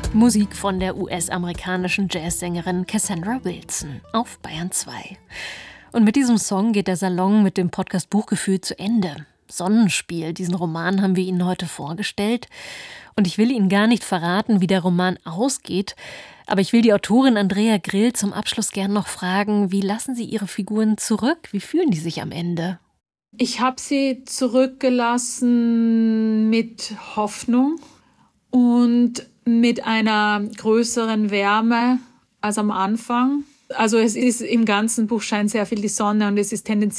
Musik von der US-amerikanischen Jazzsängerin Cassandra Wilson auf Bayern 2. Und mit diesem Song geht der Salon mit dem Podcast Buchgefühl zu Ende. Sonnenspiel, diesen Roman haben wir Ihnen heute vorgestellt. Und ich will Ihnen gar nicht verraten, wie der Roman ausgeht. Aber ich will die Autorin Andrea Grill zum Abschluss gern noch fragen, wie lassen Sie Ihre Figuren zurück? Wie fühlen die sich am Ende? Ich habe sie zurückgelassen mit Hoffnung und mit einer größeren Wärme als am Anfang. Also es ist im ganzen Buch scheint sehr viel die Sonne und es ist tendenziell